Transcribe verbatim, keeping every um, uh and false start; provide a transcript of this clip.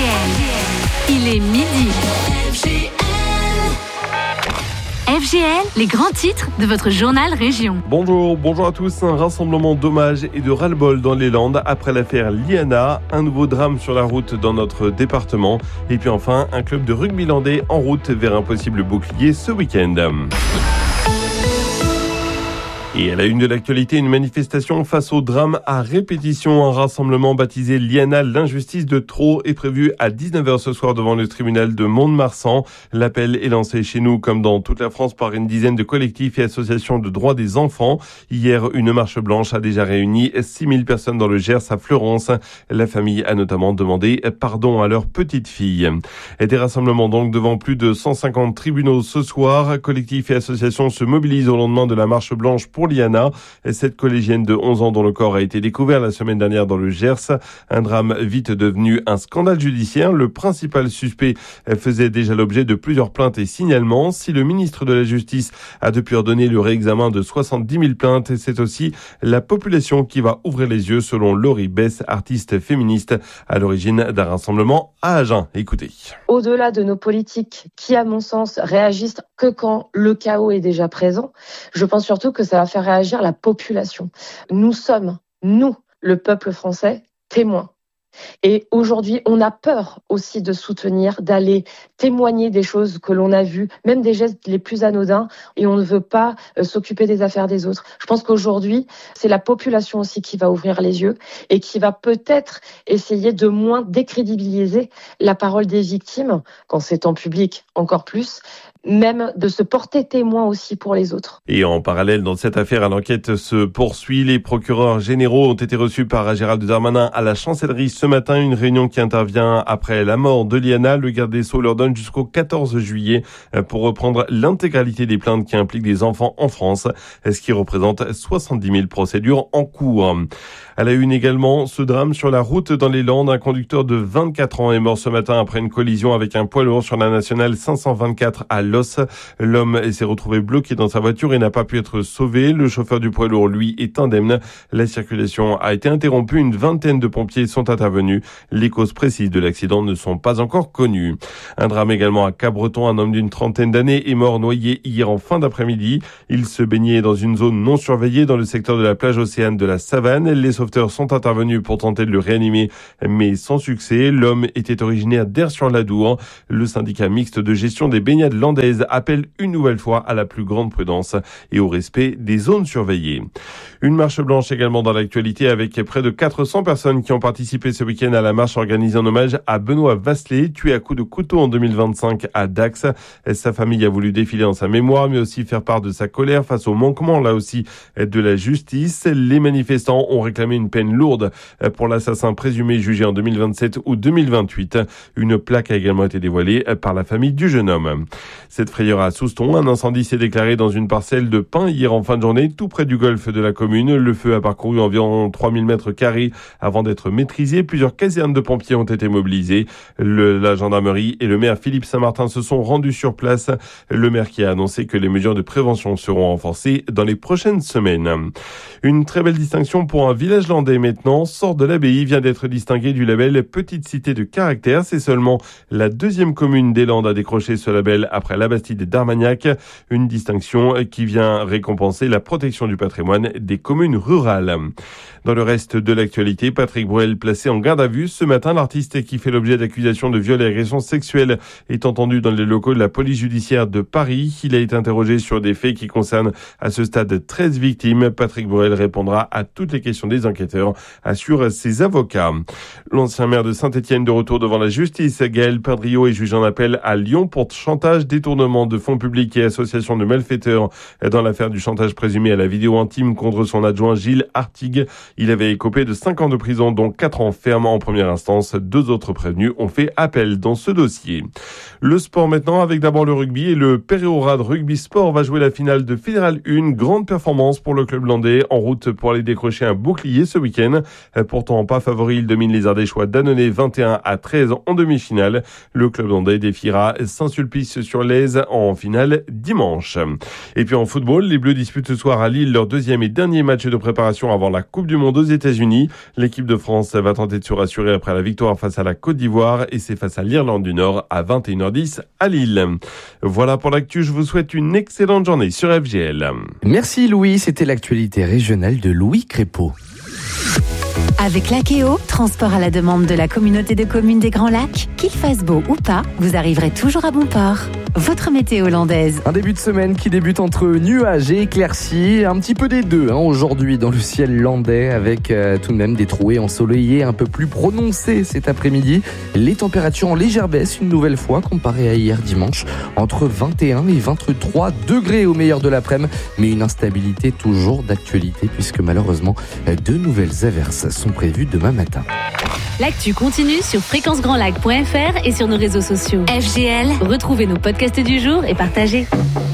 L, il est midi. F G L. F G L, les grands titres de votre journal Région. Bonjour, bonjour à tous. Un rassemblement d'hommages et de ras-le-bol dans les Landes après l'affaire Liana. Un nouveau drame sur la route dans notre département. Et puis enfin, un club de rugby landais en route vers un possible bouclier ce week-end. Et à la une de l'actualité, une manifestation face au drame à répétition. Un rassemblement baptisé Liana, l'injustice de trop est prévu à dix-neuf heures ce soir devant le tribunal de Mont-de-Marsan. L'appel est lancé chez nous comme dans toute la France par une dizaine de collectifs et associations de droits des enfants. Hier, une marche blanche a déjà réuni six mille personnes dans le Gers à Fleurance. La famille a notamment demandé pardon à leur petite fille. Et des rassemblements donc devant plus de cent cinquante tribunaux ce soir. Collectifs et associations se mobilisent au lendemain de la marche blanche pour Liana, cette collégienne de onze ans dont le corps a été découvert la semaine dernière dans le Gers. Un drame vite devenu un scandale judiciaire. Le principal suspect faisait déjà l'objet de plusieurs plaintes et signalements. Si le ministre de la Justice a depuis ordonné le réexamen de soixante-dix mille plaintes, c'est aussi la population qui va ouvrir les yeux, selon Laurie Bess, artiste féministe à l'origine d'un rassemblement à Agen. Écoutez. Au-delà de nos politiques qui, à mon sens, réagissent que quand le chaos est déjà présent, je pense surtout que ça va faire réagir la population. Nous sommes, nous, le peuple français, témoins. Et aujourd'hui, on a peur aussi de soutenir, d'aller témoigner des choses que l'on a vues, même des gestes les plus anodins, et on ne veut pas euh, s'occuper des affaires des autres. Je pense qu'aujourd'hui, c'est la population aussi qui va ouvrir les yeux et qui va peut-être essayer de moins décrédibiliser la parole des victimes, quand c'est en public encore plus, même de se porter témoin aussi pour les autres. Et en parallèle, dans cette affaire, l'enquête se poursuit. Les procureurs généraux ont été reçus par Gérald Darmanin à la chancellerie ce matin. Une réunion qui intervient après la mort de Liana. Le garde des Sceaux leur donne jusqu'au quatorze juillet pour reprendre l'intégralité des plaintes qui impliquent des enfants en France, ce qui représente soixante-dix mille procédures en cours. À la une également, ce drame sur la route dans les Landes. Un conducteur de vingt-quatre ans est mort ce matin après une collision avec un poids lourd sur la nationale cinq cent vingt-quatre à Los. L'homme s'est retrouvé bloqué dans sa voiture et n'a pas pu être sauvé. Le chauffeur du poids lourd, lui, est indemne. La circulation a été interrompue. Une vingtaine de pompiers sont intervenus. Les causes précises de l'accident ne sont pas encore connues. Un drame également à Cabreton. Un homme d'une trentaine d'années est mort noyé hier en fin d'après-midi. Il se baignait dans une zone non surveillée dans le secteur de la plage Océane de la Savane. Les sauveteurs sont intervenus pour tenter de le réanimer, mais sans succès. L'homme était originaire d'Aire-sur-l'Adour. Le syndicat mixte de gestion des baignades landaises appelle une nouvelle fois à la plus grande prudence et au respect des zones surveillées. Une marche blanche également dans l'actualité avec près de quatre cents personnes qui ont participé ce week-end à la marche organisée en hommage à Benoît Vasselet, tué à coups de couteau en deux mille vingt-cinq à Dax. Sa famille a voulu défiler en sa mémoire, mais aussi faire part de sa colère face au manquement, là aussi, de la justice. Les manifestants ont réclamé une peine lourde pour l'assassin présumé jugé en deux mille vingt-sept ou deux mille vingt-huit. Une plaque a également été dévoilée par la famille du jeune homme. Cette frayeur à Souston, un incendie s'est déclaré dans une parcelle de pin hier en fin de journée, tout près du golfe de la commune. Le feu a parcouru environ trois mille mètres carrés avant d'être maîtrisé. Plusieurs casernes de pompiers ont été mobilisées. Le, la gendarmerie et le maire Philippe Saint-Martin se sont rendus sur place. Le maire qui a annoncé que les mesures de prévention seront renforcées dans les prochaines semaines. Une très belle distinction pour un village landais maintenant. Sort de l'Abbaye vient d'être distingué du label Petite Cité de Caractère. C'est seulement la deuxième commune des Landes à décrocher ce label après la Bastide et d'Armagnac. Une distinction qui vient récompenser la protection du patrimoine des communes rurales. Dans le reste de l'actualité, Patrick Bruel placé en garde à vue ce matin. L'artiste qui fait l'objet d'accusations de viol et agression sexuelle est entendu dans les locaux de la police judiciaire de Paris. Il a été interrogé sur des faits qui concernent à ce stade treize victimes. Patrick Bruel répondra à toutes les questions des enquêteurs, assurent ses avocats. L'ancien maire de Saint-Étienne de retour devant la justice. Gaël Perdriau est jugé en appel à Lyon pour chantage, détournement de fonds publics et association de malfaiteurs dans l'affaire du chantage présumé à la vidéo intime contre son adjoint Gilles Artigue. Il avait écopé de cinq ans de prison, dont quatre ans ferme en première instance. Deux autres prévenus ont fait appel dans ce dossier. Le sport maintenant, avec d'abord le rugby, et le Péréorade Rugby Sport va jouer la finale de Fédéral un. Grande performance pour le club landais, en route pour aller décrocher un bouclier ce week-end. Pourtant pas favori, il domine les Ardéchois d'Annonay vingt et un à treize en demi-finale. Le club landais défiera Saint-Sulpice sur l'aile Bordelaise en finale dimanche. Et puis en football, les Bleus disputent ce soir à Lille leur deuxième et dernier match de préparation avant la Coupe du Monde aux États-Unis. L'équipe de France va tenter de se rassurer après la victoire face à la Côte d'Ivoire et c'est face à l'Irlande du Nord à vingt et une heures dix à Lille. Voilà pour l'actu, je vous souhaite une excellente journée sur F G L. Merci Louis, c'était l'actualité régionale de Louis Crépeau. Avec Lakeo, transport à la demande de la communauté de communes des Grands Lacs, qu'il fasse beau ou pas, vous arriverez toujours à bon port. Votre météo hollandaise. Un début de semaine qui débute entre nuages et éclaircies, un petit peu des deux hein, aujourd'hui dans le ciel landais avec euh, tout de même des trouées ensoleillées un peu plus prononcées cet après-midi. Les températures en légère baisse une nouvelle fois comparé à hier dimanche, entre vingt et un et vingt-trois degrés au meilleur de l'après-midi, mais une instabilité toujours d'actualité puisque malheureusement de nouvelles averses sont prévues demain matin. L'actu continue sur fréquence grand lac point f r et sur nos réseaux sociaux. F G L, retrouvez nos podcasts du jour et partagez.